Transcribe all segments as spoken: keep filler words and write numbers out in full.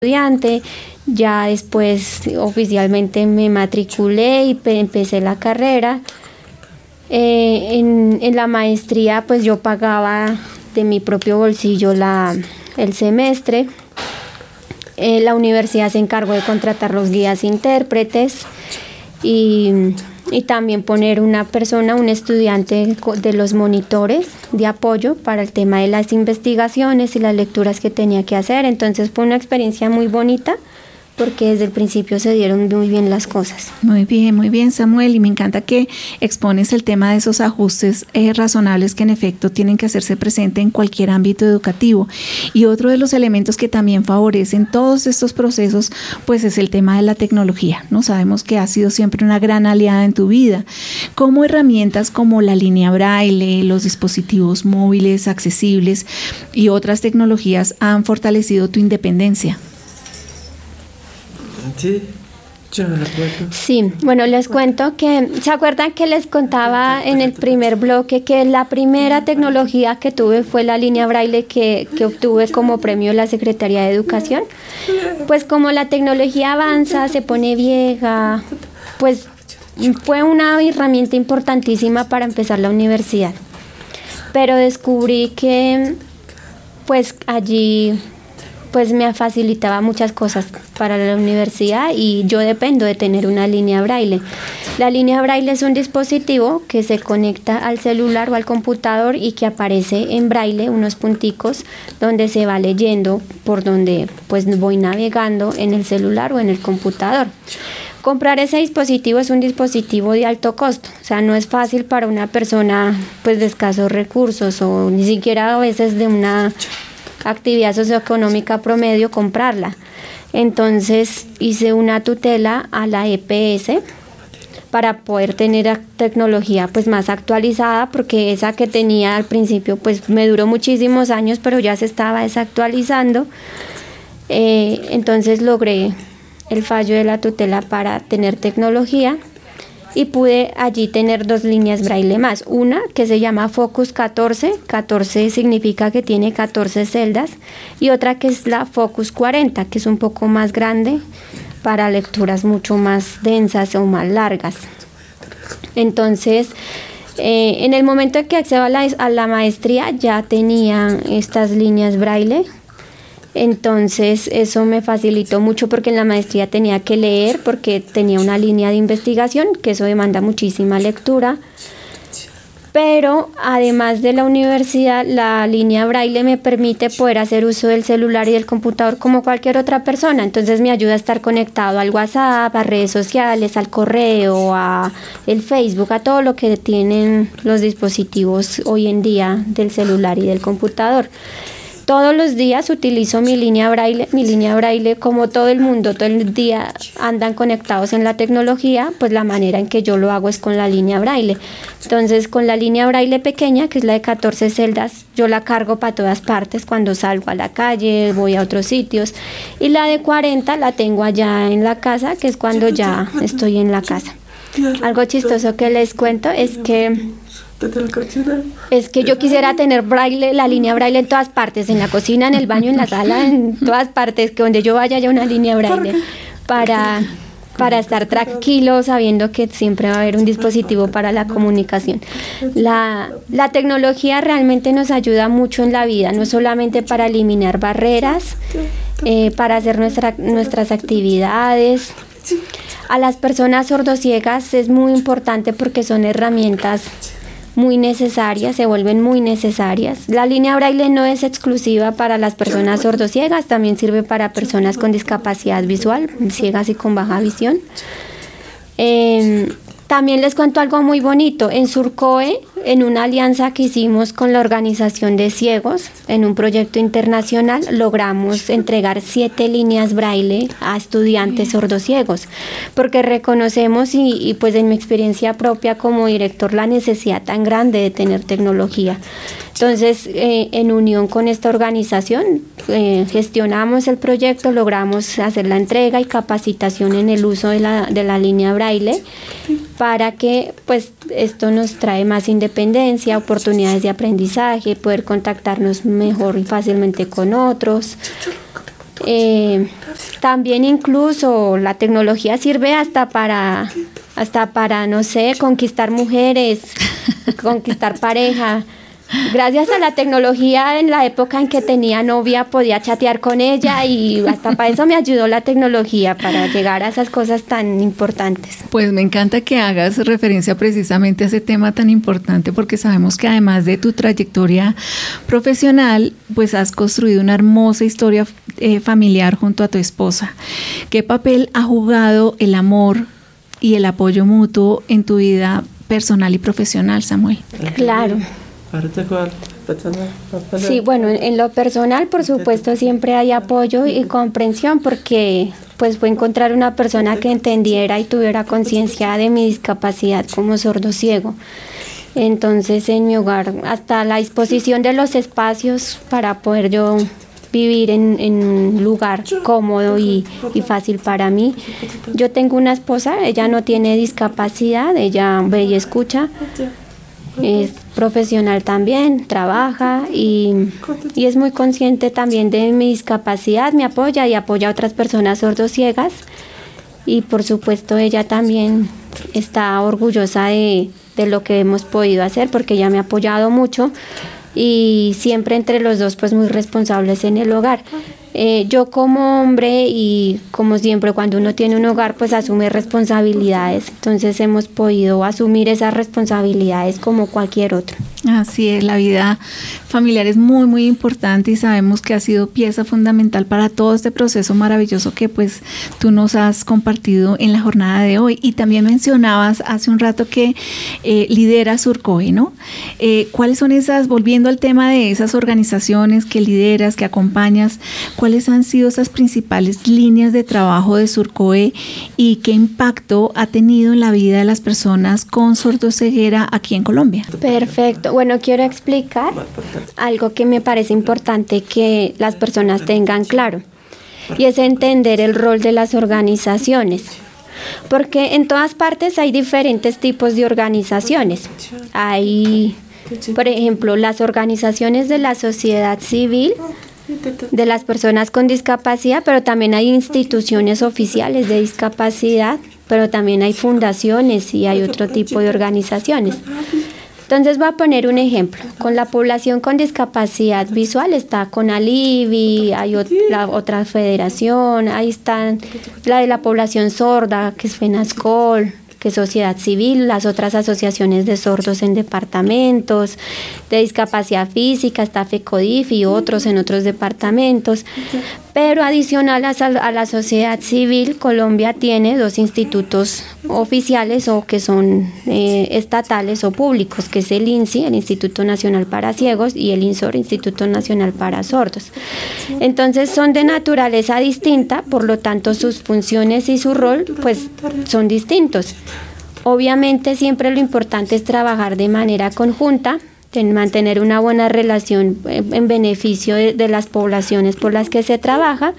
estudiante, ya después oficialmente me matriculé y pe- empecé la carrera. Eh, en, en la maestría pues yo pagaba de mi propio bolsillo la, el semestre. Eh, la universidad se encargó de contratar los guías intérpretes y, y también poner una persona, un estudiante de los monitores de apoyo para el tema de las investigaciones y las lecturas que tenía que hacer. Entonces fue una experiencia muy bonita porque desde el principio se dieron muy bien las cosas. Muy bien, muy bien, Samuel, y me encanta que expones el tema de esos ajustes eh, razonables que en efecto tienen que hacerse presente en cualquier ámbito educativo. Y otro de los elementos que también favorecen todos estos procesos, pues es el tema de la tecnología, ¿no? Sabemos que ha sido siempre una gran aliada en tu vida. ¿Cómo herramientas como la línea braille, los dispositivos móviles accesibles y otras tecnologías han fortalecido tu independencia? Sí, yo no recuerdo. Sí, bueno, les cuento que, ¿se acuerdan que les contaba en el primer bloque que la primera tecnología que tuve fue la línea braille que, que obtuve como premio de la Secretaría de Educación? Pues como la tecnología avanza, se pone vieja, pues fue una herramienta importantísima para empezar la universidad. Pero descubrí que pues allí pues me facilitaba muchas cosas para la universidad y yo dependo de tener una línea braille. La línea braille es un dispositivo que se conecta al celular o al computador y que aparece en braille, unos punticos donde se va leyendo por donde pues voy navegando en el celular o en el computador. Comprar ese dispositivo es un dispositivo de alto costo, o sea, no es fácil para una persona pues de escasos recursos o ni siquiera a veces de una actividad socioeconómica promedio comprarla. Entonces hice una tutela a la E P S para poder tener tecnología pues más actualizada, porque esa que tenía al principio pues me duró muchísimos años, pero ya se estaba desactualizando. Eh, entonces logré el fallo de la tutela para tener tecnología y pude allí tener dos líneas braille más, una que se llama Focus catorce, catorce significa que tiene catorce celdas, y otra que es la Focus cuarenta, que es un poco más grande para lecturas mucho más densas o más largas. Entonces, eh, en el momento en que accedo a la, a la maestría ya tenía estas líneas braille. Entonces eso me facilitó mucho porque en la maestría tenía que leer porque tenía una línea de investigación, que eso demanda muchísima lectura. Pero además de la universidad, la línea braille me permite poder hacer uso del celular y del computador como cualquier otra persona. Entonces me ayuda a estar conectado al WhatsApp, a redes sociales, al correo, a el Facebook, a todo lo que tienen los dispositivos hoy en día del celular y del computador. Todos los días utilizo mi línea braille, mi línea braille como todo el mundo, todo el día andan conectados en la tecnología, pues la manera en que yo lo hago es con la línea braille. Entonces con la línea braille pequeña, que es la de catorce celdas, yo la cargo para todas partes cuando salgo a la calle, voy a otros sitios, y la de cuarenta la tengo allá en la casa, que es cuando ya estoy en la casa. Algo chistoso que les cuento es que Es que yo quisiera tener braille, la línea braille en todas partes, en la cocina, en el baño, en la sala, en todas partes, que donde yo vaya haya una línea braille para, para estar tranquilo, sabiendo que siempre va a haber un dispositivo para la comunicación. La, la tecnología realmente nos ayuda mucho en la vida, no solamente para eliminar barreras, eh, para hacer nuestra, nuestras actividades. A las personas sordociegas es muy importante porque son herramientas muy necesarias, se vuelven muy necesarias. La línea braille no es exclusiva para las personas sordociegas, también sirve para personas con discapacidad visual, ciegas y con baja visión. Eh, también les cuento algo muy bonito. En Surcoe, en una alianza que hicimos con la Organización de Ciegos, en un proyecto internacional, logramos entregar siete líneas braille a estudiantes sordociegos, porque reconocemos y, y pues en mi experiencia propia como director la necesidad tan grande de tener tecnología. Entonces, eh, en unión con esta organización, eh, gestionamos el proyecto, logramos hacer la entrega y capacitación en el uso de la, de la línea braille para que pues esto nos trae más independencia, oportunidades de aprendizaje, poder contactarnos mejor y fácilmente con otros. Eh, también incluso la tecnología sirve hasta para, hasta para, no sé, conquistar mujeres, conquistar pareja. Gracias a la tecnología, en la época en que tenía novia podía chatear con ella y hasta para eso me ayudó la tecnología, para llegar a esas cosas tan importantes. Pues me encanta que hagas referencia precisamente a ese tema tan importante, porque sabemos que además de tu trayectoria profesional, pues has construido una hermosa historia eh, familiar junto a tu esposa. ¿Qué papel ha jugado el amor y el apoyo mutuo en tu vida personal y profesional, Samuel? Claro. Sí, bueno, en, en lo personal, por supuesto, siempre hay apoyo y comprensión, porque pues fue encontrar una persona que entendiera y tuviera conciencia de mi discapacidad como sordo ciego. Entonces, en mi hogar, hasta la disposición de los espacios para poder yo vivir en, en un lugar cómodo y, y fácil para mí. Yo tengo una esposa, ella no tiene discapacidad, ella ve y escucha. Es profesional también, trabaja y, y es muy consciente también de mi discapacidad, me apoya y apoya a otras personas sordociegas, y por supuesto ella también está orgullosa de, de lo que hemos podido hacer, porque ella me ha apoyado mucho y siempre entre los dos pues muy responsables en el hogar. Eh, yo como hombre y como siempre cuando uno tiene un hogar pues asume responsabilidades, entonces hemos podido asumir esas responsabilidades como cualquier otro. Así es, la vida familiar es muy muy importante y sabemos que ha sido pieza fundamental para todo este proceso maravilloso que pues tú nos has compartido en la jornada de hoy. Y también mencionabas hace un rato que eh, lideras Surcoe, ¿no? Eh, ¿Cuáles son esas, volviendo al tema de esas organizaciones que lideras, que acompañas, cuáles han sido esas principales líneas de trabajo de Surcoe y qué impacto ha tenido en la vida de las personas con sordoceguera aquí en Colombia? Perfecto. Bueno, quiero explicar algo que me parece importante que las personas tengan claro, y es entender el rol de las organizaciones, porque en todas partes hay diferentes tipos de organizaciones. Hay, por ejemplo, las organizaciones de la sociedad civil, de las personas con discapacidad, pero también hay instituciones oficiales de discapacidad, pero también hay fundaciones y hay otro tipo de organizaciones. Entonces voy a poner un ejemplo. Con la población con discapacidad visual está CONALIVI, hay ot- la otra federación, ahí están la de la población sorda, que es FENASCOL, que es Sociedad Civil, las otras asociaciones de sordos en departamentos, de discapacidad física, está FECODIF y otros en otros departamentos. Pero adicional a, a la sociedad civil, Colombia tiene dos institutos oficiales o que son eh, estatales o públicos, que es el INSI, el Instituto Nacional para Ciegos, y el INSOR, Instituto Nacional para Sordos. Entonces son de naturaleza distinta, por lo tanto sus funciones y su rol pues son distintos. Obviamente siempre lo importante es trabajar de manera conjunta, en mantener una buena relación en beneficio de, de las poblaciones por las que se trabaja.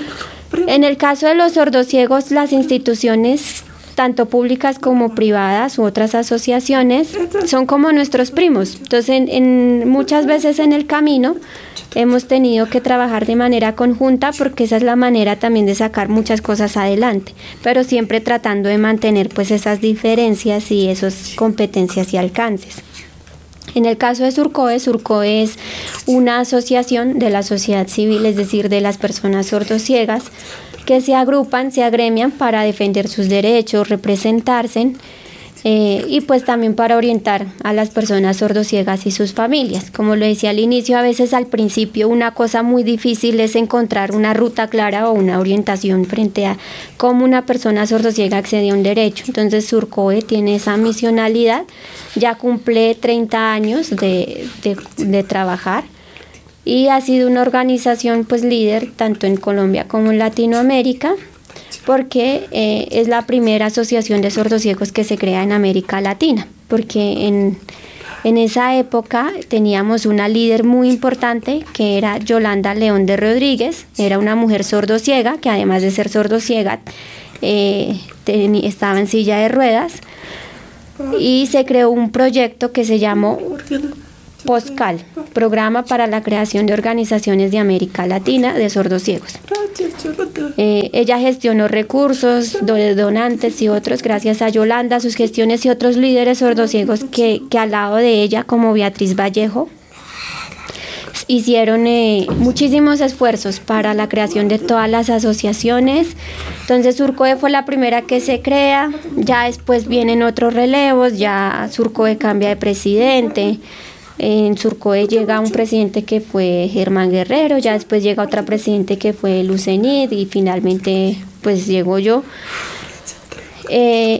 En el caso de los sordociegos, las instituciones, tanto públicas como privadas u otras asociaciones, son como nuestros primos. Entonces, en, en, muchas veces en el camino hemos tenido que trabajar de manera conjunta, porque esa es la manera también de sacar muchas cosas adelante, pero siempre tratando de mantener pues esas diferencias y esas competencias y alcances. En el caso de Surcoe, Surcoe es una asociación de la sociedad civil, es decir, de las personas sordociegas, que se agrupan, se agremian para defender sus derechos, representarse eh, y pues también para orientar a las personas sordociegas y sus familias. Como lo decía al inicio, a veces al principio una cosa muy difícil es encontrar una ruta clara o una orientación frente a cómo una persona sordociega accede a un derecho. Entonces Surcoe tiene esa misionalidad, ya cumple treinta años de, de, de trabajar, y ha sido una organización pues líder tanto en Colombia como en Latinoamérica, porque eh, es la primera asociación de sordociegos que se crea en América Latina, porque en, en esa época teníamos una líder muy importante que era Yolanda León de Rodríguez, era una mujer sordociega que además de ser sordociega eh, ten, estaba en silla de ruedas, y se creó un proyecto que se llamó POSCAL, Programa para la Creación de Organizaciones de América Latina de Sordociegos. Eh, ella gestionó recursos, do- donantes y otros, gracias a Yolanda, sus gestiones y otros líderes sordociegos que, que al lado de ella, como Beatriz Vallejo, hicieron eh, muchísimos esfuerzos para la creación de todas las asociaciones. Entonces Surcoe fue la primera que se crea, ya después vienen otros relevos, ya Surcoe cambia de presidente. En Surcoe llega un presidente que fue Germán Guerrero, ya después llega otra presidente que fue Lucenid y finalmente pues llegó yo. Eh,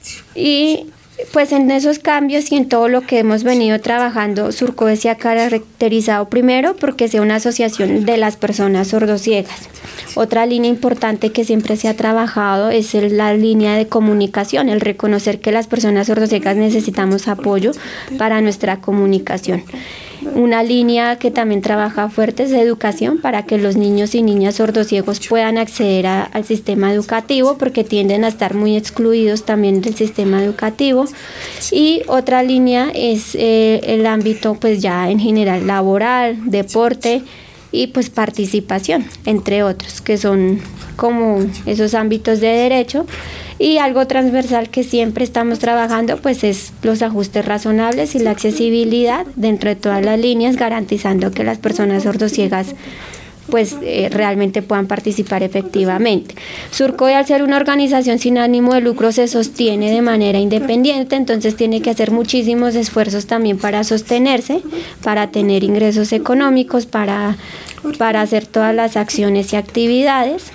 y pues en esos cambios y en todo lo que hemos venido trabajando, Surcoe se ha caracterizado primero porque sea una asociación de las personas sordociegas. Otra línea importante que siempre se ha trabajado es el, la línea de comunicación, el reconocer que las personas sordociegas necesitamos apoyo para nuestra comunicación. Una línea que también trabaja fuerte es de educación para que los niños y niñas sordociegos puedan acceder a, al sistema educativo porque tienden a estar muy excluidos también del sistema educativo. Y otra línea es eh, el ámbito pues ya en general laboral, deporte y pues participación, entre otros, que son como esos ámbitos de derecho. Y algo transversal que siempre estamos trabajando pues es los ajustes razonables y la accesibilidad dentro de todas las líneas, garantizando que las personas sordociegas pues eh, realmente puedan participar efectivamente. Surcoe, al ser una organización sin ánimo de lucro, se sostiene de manera independiente, entonces tiene que hacer muchísimos esfuerzos también para sostenerse, para tener ingresos económicos, para, para hacer todas las acciones y actividades.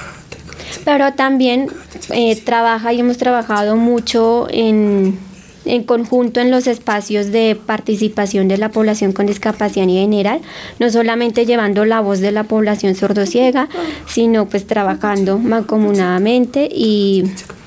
Pero también eh, trabaja y hemos trabajado mucho en, en conjunto en los espacios de participación de la población con discapacidad en general, no solamente llevando la voz de la población sordociega, sino pues trabajando mancomunadamente y,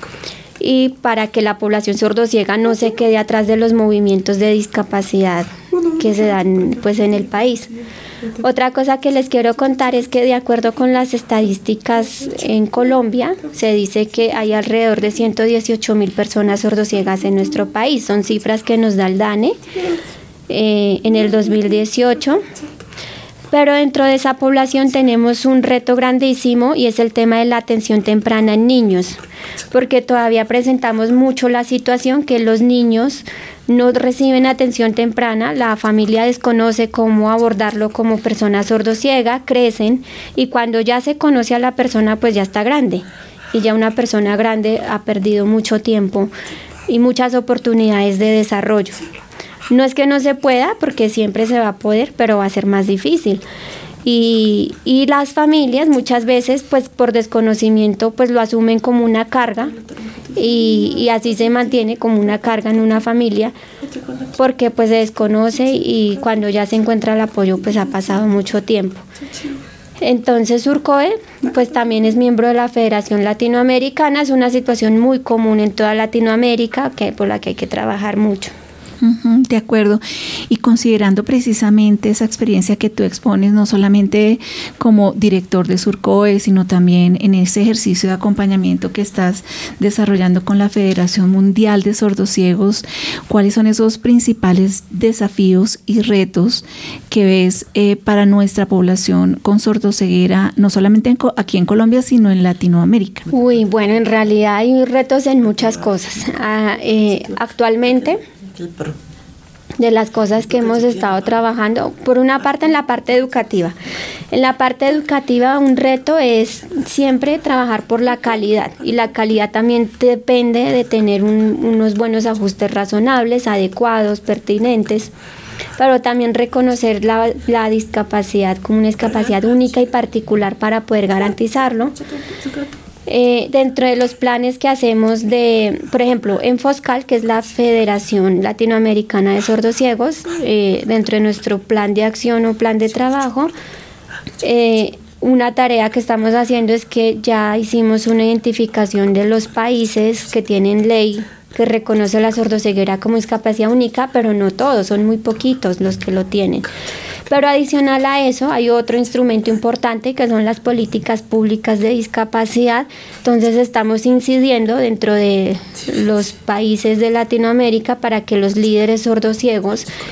y para que la población sordociega no se quede atrás de los movimientos de discapacidad que se dan pues en el país. Otra cosa que les quiero contar es que de acuerdo con las estadísticas en Colombia, se dice que hay alrededor de ciento dieciocho mil personas sordociegas en nuestro país. Son cifras que nos da el DANE eh, en el dos mil dieciocho. Pero dentro de esa población tenemos un reto grandísimo y es el tema de la atención temprana en niños, porque todavía presentamos mucho la situación que los niños no reciben atención temprana, la familia desconoce cómo abordarlo como persona sordociega, crecen y cuando ya se conoce a la persona pues ya está grande y ya una persona grande ha perdido mucho tiempo y muchas oportunidades de desarrollo. No es que no se pueda, porque siempre se va a poder, pero va a ser más difícil. Y, y las familias muchas veces, pues por desconocimiento, pues lo asumen como una carga y, y así se mantiene como una carga en una familia, porque pues se desconoce y cuando ya se encuentra el apoyo, pues ha pasado mucho tiempo. Entonces Surcoe pues también es miembro de la Federación Latinoamericana, es una situación muy común en toda Latinoamérica, que, por la que hay que trabajar mucho. Uh-huh, de acuerdo. Y considerando precisamente esa experiencia que tú expones, no solamente como director de Surcoe, sino también en ese ejercicio de acompañamiento que estás desarrollando con la Federación Mundial de Sordociegos, ¿cuáles son esos principales desafíos y retos que ves eh, para nuestra población con sordoceguera, no solamente en, aquí en Colombia, sino en Latinoamérica? Uy, bueno, en realidad hay retos en muchas cosas. Ah, eh, actualmente, de las cosas que hemos estado trabajando, por una parte en la parte educativa. En la parte educativa un reto es siempre trabajar por la calidad y la calidad también depende de tener un, unos buenos ajustes razonables, adecuados, pertinentes, pero también reconocer la, la discapacidad como una discapacidad única y particular para poder garantizarlo. Eh, dentro de los planes que hacemos de, por ejemplo, en FOSCAL, que es la Federación Latinoamericana de Sordociegos, eh, dentro de nuestro plan de acción o plan de trabajo, eh, una tarea que estamos haciendo es que ya hicimos una identificación de los países que tienen ley que reconoce la sordoceguera como discapacidad única, pero no todos, son muy poquitos los que lo tienen. Pero adicional a eso hay otro instrumento importante que son las políticas públicas de discapacidad. Entonces estamos incidiendo dentro de los países de Latinoamérica para que los líderes sordociegos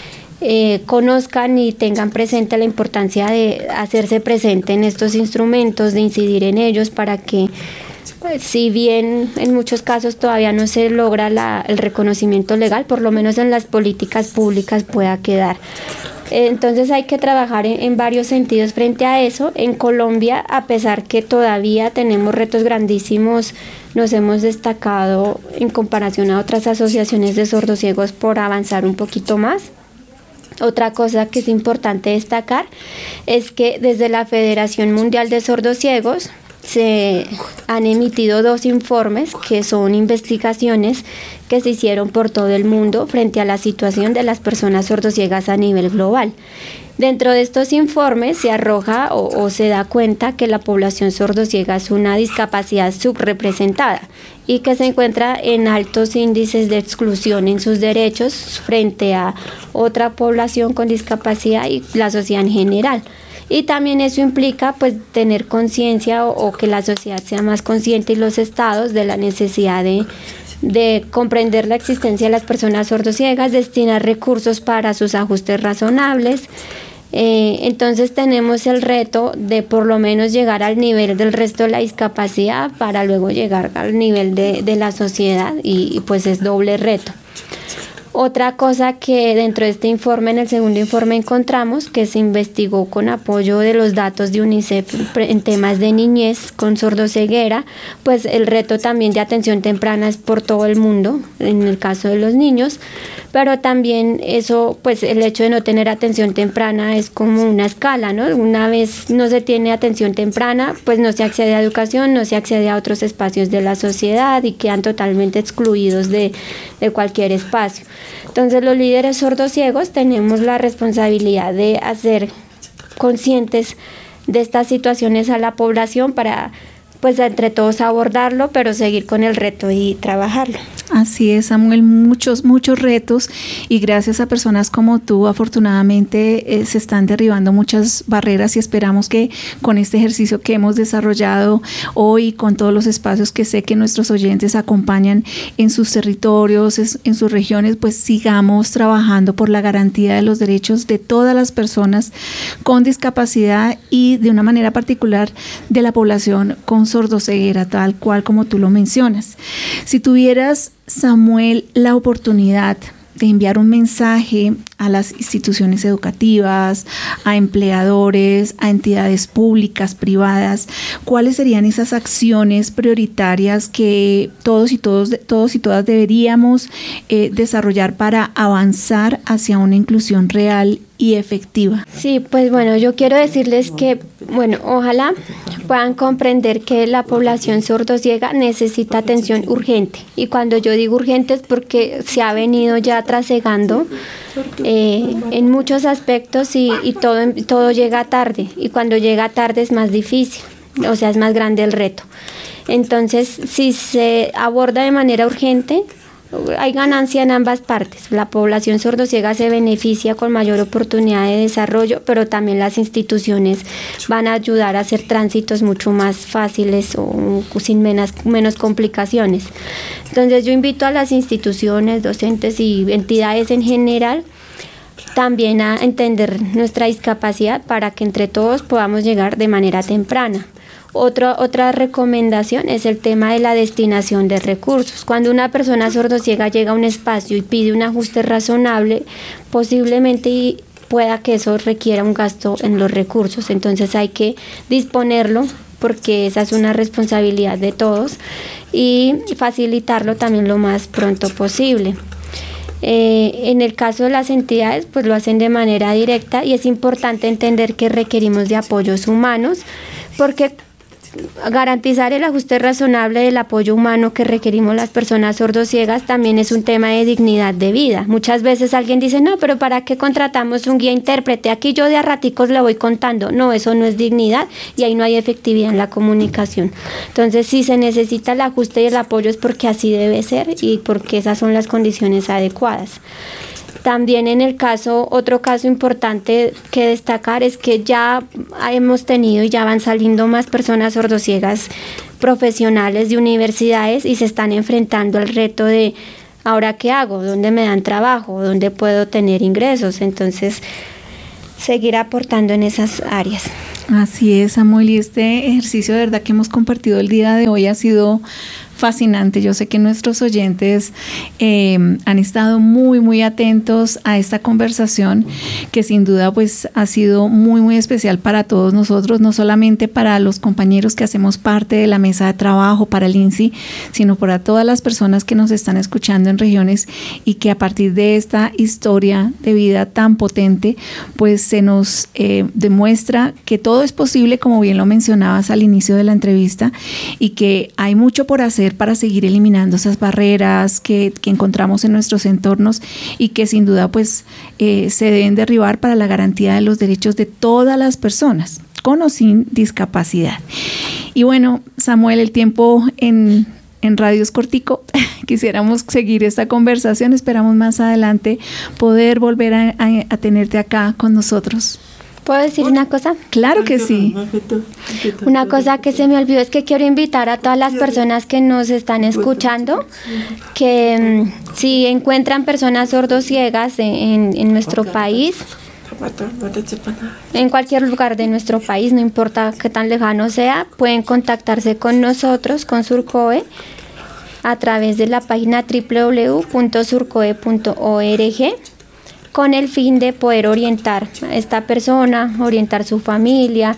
eh, conozcan y tengan presente la importancia de hacerse presente en estos instrumentos, de incidir en ellos para que, pues, si bien en muchos casos todavía no se logra la, el reconocimiento legal, por lo menos en las políticas públicas pueda quedar. Entonces hay que trabajar en, en varios sentidos frente a eso. En Colombia, a pesar que todavía tenemos retos grandísimos, nos hemos destacado en comparación a otras asociaciones de sordociegos por avanzar un poquito más. Otra cosa que es importante destacar es que desde la Federación Mundial de Sordociegos se han emitido dos informes que son investigaciones que se hicieron por todo el mundo frente a la situación de las personas sordociegas a nivel global. Dentro de estos informes se arroja o, o se da cuenta que la población sordociega es una discapacidad subrepresentada y que se encuentra en altos índices de exclusión en sus derechos frente a otra población con discapacidad y la sociedad en general. Y también eso implica pues tener conciencia o, o que la sociedad sea más consciente y los estados de la necesidad de, de comprender la existencia de las personas sordociegas, destinar recursos para sus ajustes razonables. Eh, entonces tenemos el reto de por lo menos llegar al nivel del resto de la discapacidad para luego llegar al nivel de, de la sociedad y, y pues es doble reto. Otra cosa que dentro de este informe, en el segundo informe, encontramos que se investigó con apoyo de los datos de UNICEF en temas de niñez con sordoceguera, pues el reto también de atención temprana es por todo el mundo, en el caso de los niños, pero también eso, pues el hecho de no tener atención temprana es como una escala, ¿no? Una vez no se tiene atención temprana, pues no se accede a educación, no se accede a otros espacios de la sociedad y quedan totalmente excluidos de, de cualquier espacio. Entonces los líderes sordociegos tenemos la responsabilidad de hacer conscientes de estas situaciones a la población para pues entre todos abordarlo, pero seguir con el reto y trabajarlo. Así es, Samuel, muchos, muchos retos y gracias a personas como tú, afortunadamente eh, se están derribando muchas barreras y esperamos que con este ejercicio que hemos desarrollado hoy, con todos los espacios que sé que nuestros oyentes acompañan en sus territorios, es, en sus regiones, pues sigamos trabajando por la garantía de los derechos de todas las personas con discapacidad y de una manera particular de la población con sordoceguera, tal cual como tú lo mencionas. Si tuvieras, Samuel, la oportunidad de enviar un mensaje a las instituciones educativas, a empleadores, a entidades públicas, privadas, ¿cuáles serían esas acciones prioritarias que todos y todos, todos y todas deberíamos eh, desarrollar para avanzar hacia una inclusión real y efectiva? Sí, pues bueno, yo quiero decirles que, bueno, ojalá puedan comprender que la población sordociega necesita atención urgente. Y cuando yo digo urgente es porque se ha venido ya trasegando eh, en muchos aspectos y, y todo, todo llega tarde. Y cuando llega tarde es más difícil, o sea, es más grande el reto. Entonces, si se aborda de manera urgente, hay ganancia en ambas partes. La población sordociega se beneficia con mayor oportunidad de desarrollo, pero también las instituciones van a ayudar a hacer tránsitos mucho más fáciles o sin menos, menos complicaciones. Entonces yo invito a las instituciones, docentes y entidades en general también a entender nuestra discapacidad para que entre todos podamos llegar de manera temprana. Otra, otra recomendación es el tema de la destinación de recursos. Cuando una persona sordociega llega a un espacio y pide un ajuste razonable, posiblemente pueda que eso requiera un gasto en los recursos. Entonces hay que disponerlo porque esa es una responsabilidad de todos y facilitarlo también lo más pronto posible. Eh, en el caso de las entidades, pues lo hacen de manera directa y es importante entender que requerimos de apoyos humanos porque garantizar el ajuste razonable del apoyo humano que requerimos las personas sordociegas también es un tema de dignidad de vida. Muchas veces alguien dice, no, pero ¿para qué contratamos un guía intérprete? Aquí yo de a raticos le voy contando. No, eso no es dignidad y ahí no hay efectividad en la comunicación. Entonces, si se necesita el ajuste y el apoyo es porque así debe ser y porque esas son las condiciones adecuadas. También en el caso, otro caso importante que destacar es que ya hemos tenido y ya van saliendo más personas sordociegas profesionales de universidades y se están enfrentando al reto de ¿ahora qué hago? ¿Dónde me dan trabajo? ¿Dónde puedo tener ingresos? Entonces, seguir aportando en esas áreas. Así es, Samuel, y este ejercicio de verdad que hemos compartido el día de hoy ha sido fascinante. Yo sé que nuestros oyentes eh, han estado muy, muy atentos a esta conversación que sin duda pues ha sido muy, muy especial para todos nosotros, no solamente para los compañeros que hacemos parte de la mesa de trabajo, para el I N S I, sino para todas las personas que nos están escuchando en regiones y que a partir de esta historia de vida tan potente, pues se nos eh, demuestra que todo es posible, como bien lo mencionabas al inicio de la entrevista, y que hay mucho por hacer para seguir eliminando esas barreras que, que encontramos en nuestros entornos y que sin duda pues eh, se deben derribar para la garantía de los derechos de todas las personas, con o sin discapacidad. Y bueno, Samuel, el tiempo en, en radio es cortico. Quisiéramos seguir esta conversación. Esperamos más adelante poder volver a, a, a tenerte acá con nosotros. ¿Puedo decir una cosa? Claro que sí. Una cosa que se me olvidó es que quiero invitar a todas las personas que nos están escuchando que um, si encuentran personas sordociegas en, en nuestro país, en cualquier lugar de nuestro país, no importa qué tan lejano sea, pueden contactarse con nosotros, con Surcoe, a través de la página doble u doble u doble u punto surcoe punto org, con el fin de poder orientar a esta persona, orientar su familia.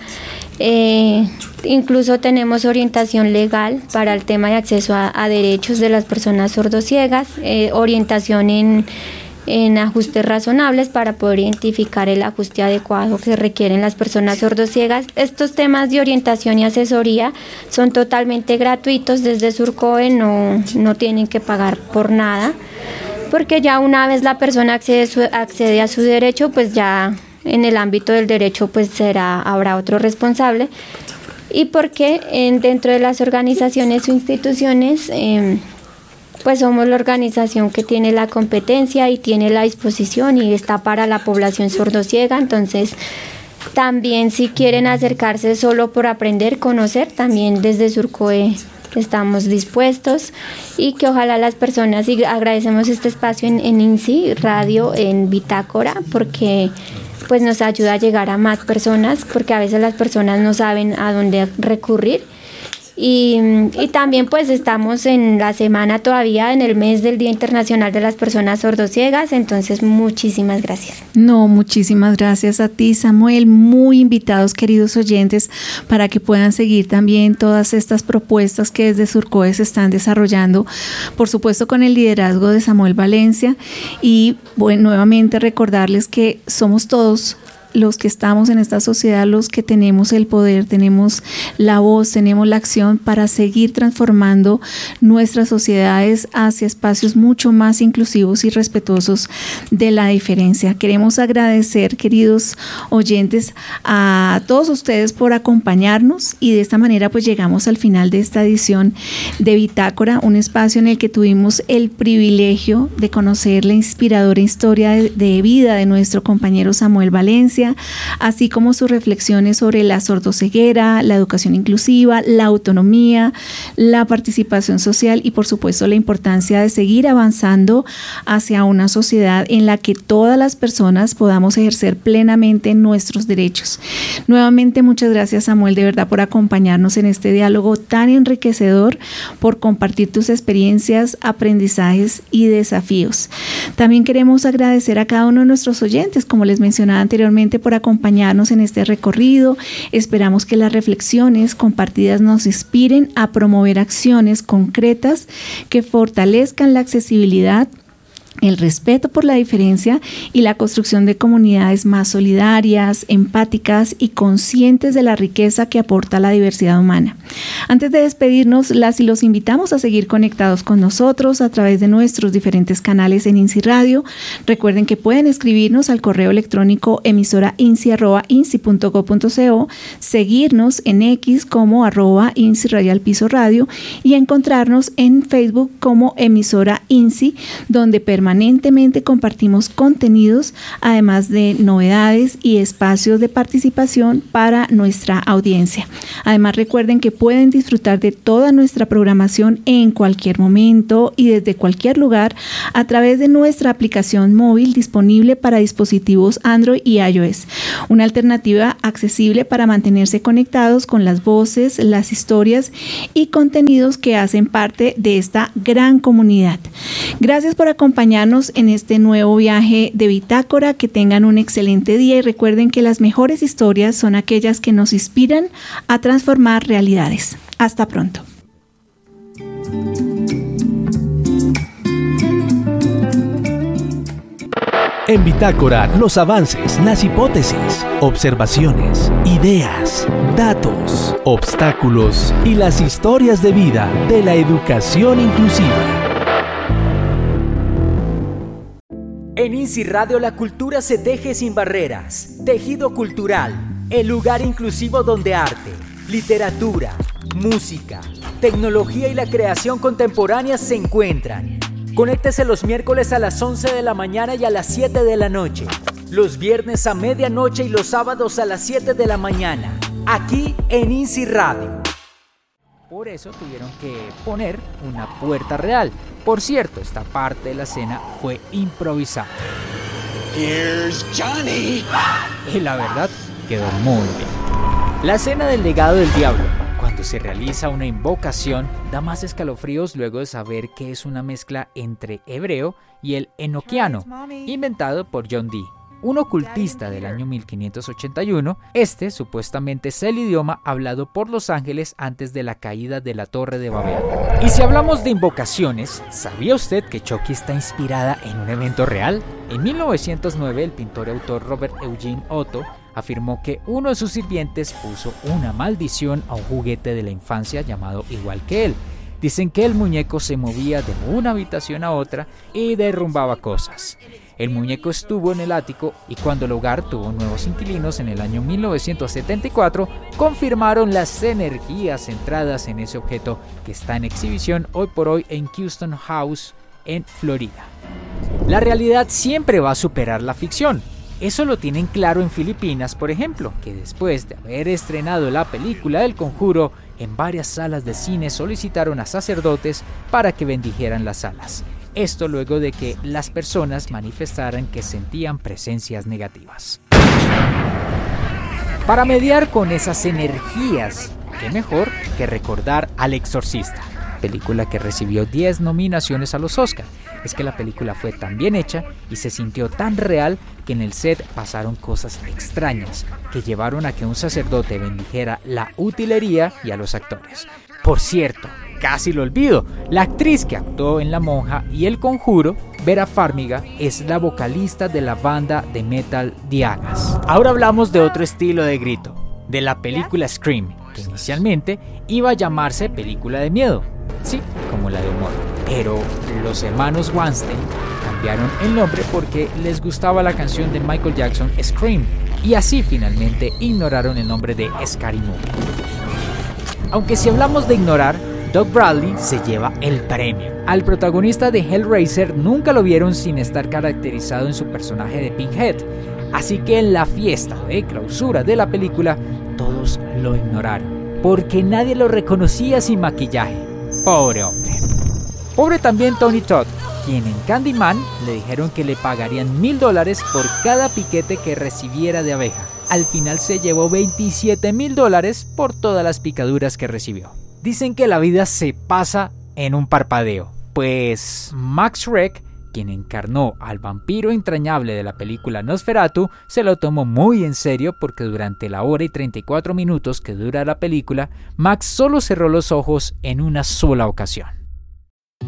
Eh, incluso tenemos orientación legal para el tema de acceso a, a derechos de las personas sordociegas, eh, orientación en, en ajustes razonables para poder identificar el ajuste adecuado que requieren las personas sordociegas. Estos temas de orientación y asesoría son totalmente gratuitos desde Surcoe, no, no tienen que pagar por nada, porque ya una vez la persona accede, su, accede a su derecho, pues ya en el ámbito del derecho pues será, habrá otro responsable, y porque en, dentro de las organizaciones o instituciones eh, pues somos la organización que tiene la competencia y tiene la disposición y está para la población sordociega. Entonces también si quieren acercarse solo por aprender, conocer, también desde Surcoe estamos dispuestos, y que ojalá las personas, y agradecemos este espacio en, en I N S I Radio, en Bitácora, porque pues nos ayuda a llegar a más personas, porque a veces las personas no saben a dónde recurrir. Y, y también pues estamos en la semana todavía, en el mes del Día Internacional de las Personas Sordociegas, entonces muchísimas gracias. No, muchísimas gracias a ti, Samuel, muy invitados, queridos oyentes, para que puedan seguir también todas estas propuestas que desde Surcoe se están desarrollando, por supuesto con el liderazgo de Samuel Valencia, y bueno, nuevamente recordarles que somos todos los que estamos en esta sociedad, los que tenemos el poder, tenemos la voz, tenemos la acción para seguir transformando nuestras sociedades hacia espacios mucho más inclusivos y respetuosos de la diferencia. Queremos agradecer, queridos oyentes, a todos ustedes por acompañarnos, y de esta manera pues llegamos al final de esta edición de Bitácora, un espacio en el que tuvimos el privilegio de conocer la inspiradora historia de, de vida de nuestro compañero Samuel Valencia, así como sus reflexiones sobre la sordoceguera, la educación inclusiva, la autonomía, la participación social y por supuesto la importancia de seguir avanzando hacia una sociedad en la que todas las personas podamos ejercer plenamente nuestros derechos. Nuevamente muchas gracias, Samuel, de verdad por acompañarnos en este diálogo tan enriquecedor, por compartir tus experiencias, aprendizajes y desafíos. También queremos agradecer a cada uno de nuestros oyentes, como les mencionaba anteriormente, por acompañarnos en este recorrido. Esperamos que las reflexiones compartidas nos inspiren a promover acciones concretas que fortalezcan la accesibilidad, el respeto por la diferencia y la construcción de comunidades más solidarias, empáticas y conscientes de la riqueza que aporta la diversidad humana. Antes de despedirnos, las y los invitamos a seguir conectados con nosotros a través de nuestros diferentes canales en I N S I Radio. Recuerden que pueden escribirnos al correo electrónico emisora insi arroba insi punto go punto co, seguirnos en X como arroba insi rayal piso radio y encontrarnos en Facebook como emisora I N S I, donde permanecemos permanentemente compartimos contenidos, además de novedades y espacios de participación para nuestra audiencia. Además, recuerden que pueden disfrutar de toda nuestra programación en cualquier momento y desde cualquier lugar a través de nuestra aplicación móvil disponible para dispositivos Android y iOS. Una alternativa accesible para mantenerse conectados con las voces, las historias y contenidos que hacen parte de esta gran comunidad. Gracias por acompañarnos en este nuevo viaje de Bitácora. Que tengan un excelente día y recuerden que las mejores historias son aquellas que nos inspiran a transformar realidades. Hasta pronto. En Bitácora, los avances, las hipótesis, observaciones, ideas, datos, obstáculos y las historias de vida de la educación inclusiva. En INSI Radio la cultura se teje sin barreras. Tejido cultural, el lugar inclusivo donde arte, literatura, música, tecnología y la creación contemporánea se encuentran. Conéctese los miércoles a las once de la mañana y a las siete de la noche. Los viernes a medianoche y los sábados a las siete de la mañana. Aquí en INSI Radio. Por eso tuvieron que poner una puerta real. Por cierto, esta parte de la escena fue improvisada. Here's Johnny. Y la verdad, quedó muy bien. La escena del legado del diablo, cuando se realiza una invocación, da más escalofríos luego de saber que es una mezcla entre hebreo y el enoquiano, inventado por John Dee, un ocultista del año mil quinientos ochenta y uno. Este supuestamente es el idioma hablado por los ángeles antes de la caída de la Torre de Babel. Y si hablamos de invocaciones, ¿sabía usted que Chucky está inspirada en un evento real? En mil novecientos nueve, el pintor y autor Robert Eugene Otto afirmó que uno de sus sirvientes puso una maldición a un juguete de la infancia llamado igual que él. Dicen que el muñeco se movía de una habitación a otra y derrumbaba cosas. El muñeco estuvo en el ático y cuando el hogar tuvo nuevos inquilinos en el año mil novecientos setenta y cuatro, confirmaron las energías centradas en ese objeto que está en exhibición hoy por hoy en Houston House, en Florida. La realidad siempre va a superar la ficción. Eso lo tienen claro en Filipinas, por ejemplo, que después de haber estrenado la película del Conjuro, en varias salas de cine solicitaron a sacerdotes para que bendijeran las salas. Esto luego de que las personas manifestaran que sentían presencias negativas. Para mediar con esas energías, qué mejor que recordar Al Exorcista, película que recibió diez nominaciones a los Oscar. Es que la película fue tan bien hecha y se sintió tan real que en el set pasaron cosas extrañas que llevaron a que un sacerdote bendijera la utilería y a los actores. Por cierto, casi lo olvido, la actriz que actuó en La Monja y El Conjuro, Vera Farmiga, es la vocalista de la banda de metal Diagas. Ahora hablamos de otro estilo de grito, de la película Scream, que inicialmente iba a llamarse película de miedo, sí, como la de humor. Pero los hermanos Weinstein cambiaron el nombre porque les gustaba la canción de Michael Jackson, Scream, y así finalmente ignoraron el nombre de Scary Movie. Aunque si hablamos de ignorar, Doug Bradley se lleva el premio. Al protagonista de Hellraiser nunca lo vieron sin estar caracterizado en su personaje de Pinhead, así que en la fiesta de clausura de la película todos lo ignoraron, porque nadie lo reconocía sin maquillaje. Pobre hombre. Pobre también Tony Todd, quien en Candyman le dijeron que le pagarían mil dólares por cada piquete que recibiera de abeja. Al final se llevó veintisiete mil dólares por todas las picaduras que recibió. Dicen que la vida se pasa en un parpadeo, pues Max Schreck, quien encarnó al vampiro entrañable de la película Nosferatu, se lo tomó muy en serio porque durante la hora y treinta y cuatro minutos que dura la película, Max solo cerró los ojos en una sola ocasión.